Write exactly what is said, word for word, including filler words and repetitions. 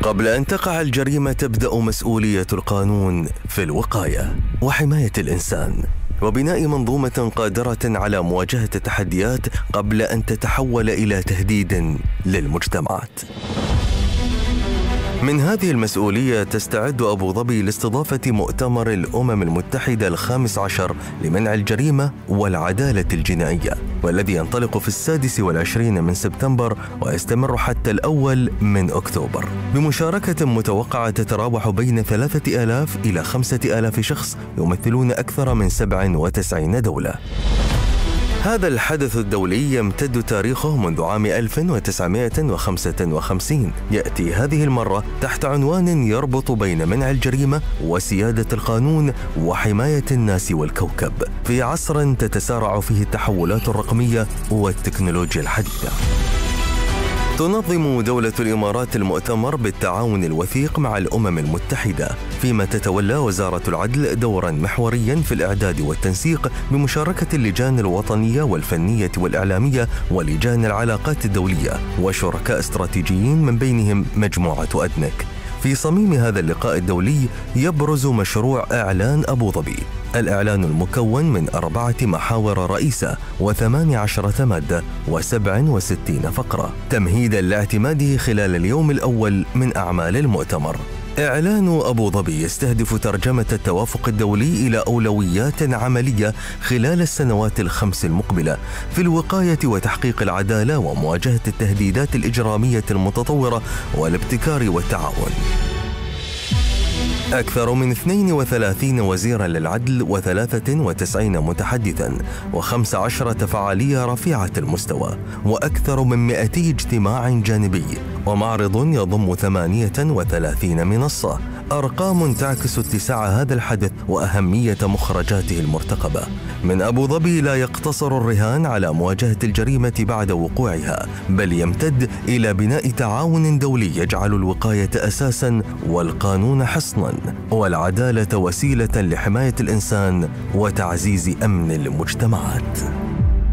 قبل أن تقع الجريمة تبدأ مسؤولية القانون في الوقاية وحماية الإنسان وبناء منظومة قادرة على مواجهة التحديات قبل أن تتحول إلى تهديد للمجتمعات. من هذه المسؤولية تستعد أبو ظبي لاستضافة مؤتمر الأمم المتحدة الخامس عشر لمنع الجريمة والعدالة الجنائية، والذي ينطلق في السادس والعشرين من سبتمبر ويستمر حتى الأول من أكتوبر، بمشاركة متوقعة تتراوح بين ثلاثة آلاف إلى خمسة آلاف شخص يمثلون أكثر من سبع وتسعين دولة. هذا الحدث الدولي يمتد تاريخه منذ عام ألف وتسعمائة وخمسة وخمسين، يأتي هذه المرة تحت عنوان يربط بين منع الجريمة وسيادة القانون وحماية الناس والكوكب في عصر تتسارع فيه التحولات الرقمية والتكنولوجيا الحديثة. تنظم دولة الإمارات المؤتمر بالتعاون الوثيق مع الأمم المتحدة، فيما تتولى وزارة العدل دورا محوريا في الإعداد والتنسيق بمشاركة اللجان الوطنية والفنية والإعلامية ولجان العلاقات الدولية وشركاء استراتيجيين من بينهم مجموعة أدنك. في صميم هذا اللقاء الدولي يبرز مشروع إعلان أبو ظبي، الإعلان المكون من أربعة محاور رئيسة وثمان عشرة مادة وسبع وستين فقرة، تمهيداً لاعتماده خلال اليوم الأول من أعمال المؤتمر. إعلان أبو ظبي يستهدف ترجمة التوافق الدولي إلى أولويات عملية خلال السنوات الخمس المقبلة في الوقاية وتحقيق العدالة ومواجهة التهديدات الإجرامية المتطورة والابتكار والتعاون. أكثر من اثنين وثلاثين وزيراً للعدل وثلاثة وتسعين متحدثاً وخمس عشرة فعالية رفيعة المستوى وأكثر من مئتي اجتماع جانبي ومعرض يضم ثمانية وثلاثين منصة، أرقام تعكس اتساع هذا الحدث وأهمية مخرجاته المرتقبة. من أبو ظبي لا يقتصر الرهان على مواجهة الجريمة بعد وقوعها، بل يمتد إلى بناء تعاون دولي يجعل الوقاية أساساً والقانون حصناً والعدالة وسيلة لحماية الإنسان وتعزيز أمن المجتمعات.